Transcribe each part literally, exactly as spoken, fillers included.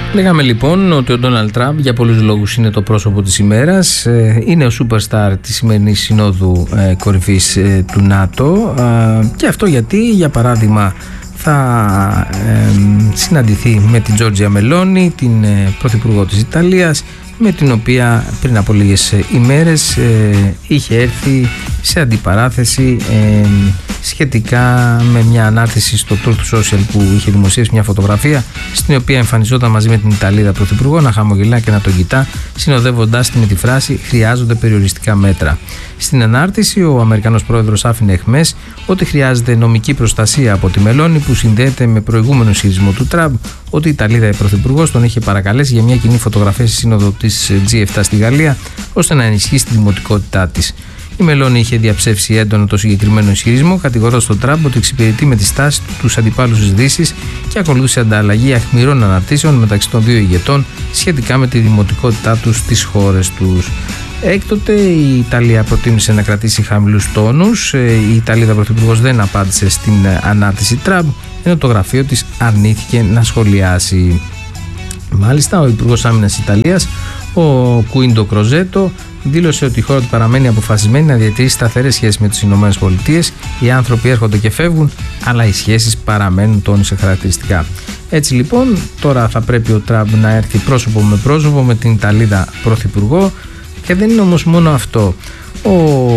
Λέγαμε λοιπόν ότι ο Ντόναλντ Τραμπ για πολλούς λόγους είναι το πρόσωπο της ημέρας. Είναι ο superstar της σημερινής συνόδου κορυφής του ΝΑΤΟ, και αυτό γιατί, για παράδειγμα, θα συναντηθεί με την Τζόρτζια Μελόνι, την πρωθυπουργό της Ιταλίας, με την οποία πριν από λίγες ημέρες ε, είχε έρθει σε αντιπαράθεση ε, σχετικά με μια ανάρτηση στο Truth Social που είχε δημοσιεύσει μια φωτογραφία στην οποία εμφανιζόταν μαζί με την Ιταλίδα πρωθυπουργό να χαμογελά και να τον κοιτά, συνοδεύοντάς τη με τη φράση «Χρειάζονται περιοριστικά μέτρα». Στην ανάρτηση ο Αμερικανός πρόεδρος άφηνε εχμές ότι χρειάζεται νομική προστασία από τη Μελόνι, που συνδέεται με προηγούμενο ισχυρισμό του Τραμπ ότι η Ιταλίδα πρωθυπουργός τον είχε παρακαλέσει για μια κοινή φωτογραφία στη σύνοδο της τζι επτά στη Γαλλία, ώστε να ενισχύσει τη δημοτικότητά της. Η Μελόνι είχε διαψεύσει έντονα το συγκεκριμένο ισχυρισμό, κατηγορώντας τον Τραμπ ότι εξυπηρετεί με τη στάση του τους αντιπάλους της Δύσης και ακολούθησε ανταλλαγή αιχμηρών αναρτήσεων μεταξύ των δύο ηγετών σχετικά με τη δημοτικότητά τους στις χώρες τους. Έκτοτε η Ιταλία προτίμησε να κρατήσει χαμηλούς τόνους. Η Ιταλίδα πρωθυπουργός δεν απάντησε στην ανάρτηση Τραμπ, ενώ το γραφείο της αρνήθηκε να σχολιάσει. Μάλιστα, ο Υπουργός Άμυνας Ιταλίας, ο Κουίντο Κροζέτο, δήλωσε ότι η χώρα του παραμένει αποφασισμένη να διατηρήσει σταθερές σχέσεις με τις ΗΠΑ. Οι άνθρωποι έρχονται και φεύγουν, αλλά οι σχέσεις παραμένουν, τόνισε χαρακτηριστικά. Έτσι λοιπόν, τώρα θα πρέπει ο Τραμπ να έρθει πρόσωπο με πρόσωπο με την Ιταλίδα πρωθυπουργό. Και δεν είναι όμως μόνο αυτό. Ο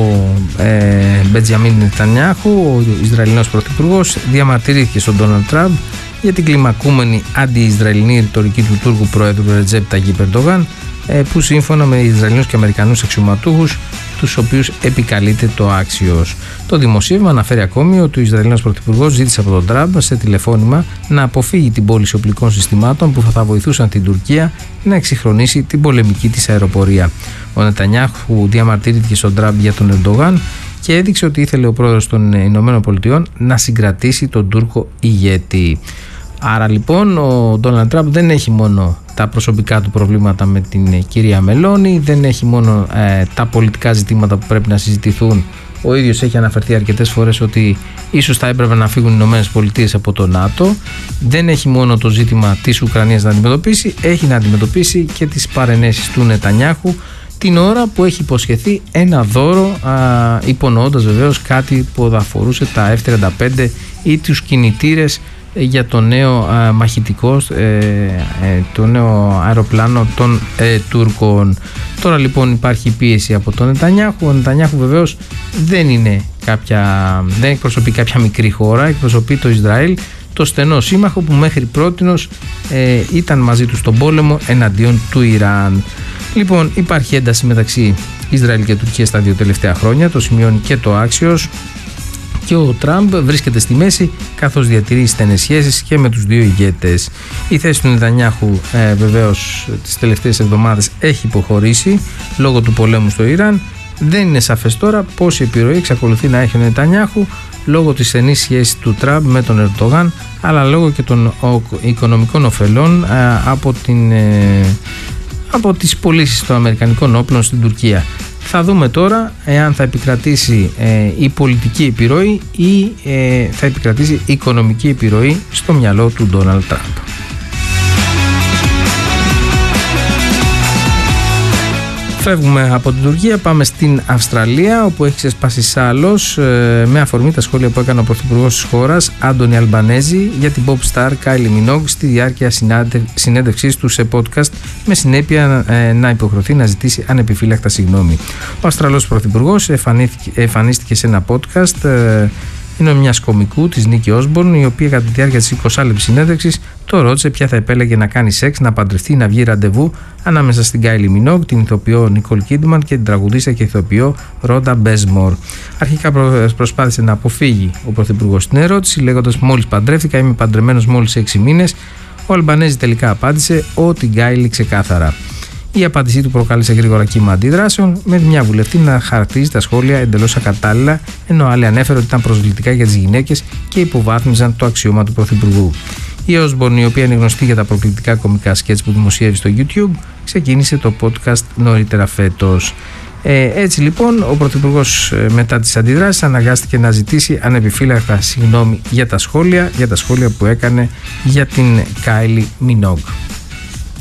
ε, Μπεντζαμίν Νετανιάχου, ο Ισραηλινός πρωθυπουργός, διαμαρτυρήθηκε στον Ντόναλντ Τραμπ για την κλιμακούμενη αντι-Ισραηλινή ρητορική του Τούρκου πρόεδρου Ρετζέπ Ταγιπ Ερντογάν, ε, που σύμφωνα με Ισραηλινούς και Αμερικανούς αξιωματούχους, τους οποίους επικαλείται το άξιος. Το δημοσίευμα αναφέρει ακόμη ότι ο Ισραηλινός πρωθυπουργός ζήτησε από τον Τραμπ σε τηλεφώνημα να αποφύγει την πώληση οπλικών συστημάτων που θα βοηθούσαν την Τουρκία να εξυγχρονίσει την πολεμική της αεροπορία. Ο Νετανιάχου διαμαρτυρήθηκε στον Τραμπ για τον Ερντογάν και έδειξε ότι ήθελε ο πρόεδρος των Ηνωμένων Πολιτειών να συγκρατήσει τον Τούρκο ηγέτη. Άρα λοιπόν ο Ντόναλντ Τραμπ δεν έχει μόνο τα προσωπικά του προβλήματα με την κυρία Μελόνι, δεν έχει μόνο ε, τα πολιτικά ζητήματα που πρέπει να συζητηθούν. Ο ίδιος έχει αναφερθεί αρκετές φορές ότι ίσως θα έπρεπε να φύγουν οι Ηνωμένες Πολιτείες από το ΝΑΤΟ. Δεν έχει μόνο το ζήτημα της Ουκρανίας να αντιμετωπίσει, έχει να αντιμετωπίσει και τις παρενέσεις του Νετανιάχου, την ώρα που έχει υποσχεθεί ένα δώρο, υπονοώντας βεβαίως κάτι που θα αφορούσε τα εφ τριάντα πέντε ή τους κινητήρες για το νέο α, μαχητικό, ε, ε, το νέο αεροπλάνο των ε, Τούρκων. Τώρα λοιπόν υπάρχει πίεση από τον Νετανιάχου. Ο Νετανιάχου βεβαίως δεν είναι κάποια, δεν εκπροσωπεί κάποια μικρή χώρα, εκπροσωπεί το Ισραήλ, το στενό σύμμαχο που μέχρι πρότινος ε, ήταν μαζί του στον πόλεμο εναντίον του Ιράν. Λοιπόν, υπάρχει ένταση μεταξύ Ισραήλ και Τουρκίας τα δύο τελευταία χρόνια, το σημειώνει και το Axios, και ο Τραμπ βρίσκεται στη μέση καθώς διατηρεί στενές σχέσεις και με τους δύο ηγέτες. Η θέση του Νετανιάχου ε, βεβαίως τις τελευταίες εβδομάδες έχει υποχωρήσει λόγω του πολέμου στο Ιράν. Δεν είναι σαφές τώρα πόση επιρροή εξακολουθεί να έχει ο Νετανιάχου λόγω της στενής σχέσης του Τραμπ με τον Ερντογάν, αλλά λόγω και των οικονομικών ωφελών ε, από, την, ε, από τις πωλήσεις των αμερικανικών όπλων στην Τουρκία. Θα δούμε τώρα εάν θα επικρατήσει ε, η πολιτική επιρροή ή ε, θα επικρατήσει η οικονομική επιρροή στο μυαλό του Ντόναλντ Τραμπ. Φεύγουμε από την Τουρκία, πάμε στην Αυστραλία, όπου έχει ξεσπάσει σάλος ε, με αφορμή τα σχόλια που έκανε ο πρωθυπουργός της χώρας, Άντονι Αλμπανέζη, για την pop star Κάιλι Μινόγκ στη διάρκεια συνέντευξής του σε podcast, με συνέπεια ε, να υποχρεωθεί να ζητήσει ανεπιφύλακτα συγγνώμη. Ο Αυστραλός πρωθυπουργός εμφανίστηκε σε ένα podcast. Ε, είναι μια κομικού της Νίκη Όσμπορν, η οποία κατά τη διάρκεια της εικοσάλεπτης συνέντευξης το ρώτησε ποια θα επέλεγε να κάνει σεξ, να παντρευτεί, να βγει ραντεβού ανάμεσα στην Κάιλι Μινόγκ, την ηθοποιό Νικόλ Κίντμαν και την τραγουδίστρια και ηθοποιό Ρόντα Μπέσμορ. Αρχικά προσπάθησε να αποφύγει ο πρωθυπουργός την ερώτηση, λέγοντας «Μόλις παντρεύτηκα, είμαι παντρεμένος μόλις έξι μήνες». Ο Αλμπανέζη τελικά απάντησε ότι Γκάιλι ξεκάθαρα. Η απάντησή του προκάλεσε γρήγορα κύμα αντιδράσεων, με μια βουλευτή να χαρακτηρίζει τα σχόλια εντελώς ακατάλληλα, ενώ άλλη ανέφερε ότι ήταν προσβλητικά για τις γυναίκες και υποβάθμιζαν το αξίωμα του πρωθυπουργού. Η Όσμπορν, η οποία είναι γνωστή για τα προκλητικά κωμικά σκέτς που δημοσιεύει στο YouTube, ξεκίνησε το podcast νωρίτερα φέτος. Ε, έτσι λοιπόν, ο πρωθυπουργός ε, μετά τις αντιδράσεις αναγκάστηκε να ζητήσει ανεπιφύλακτα συγγνώμη για τα σχόλια, για τα σχόλια που έκανε για την Κάιλι Μινόγκ.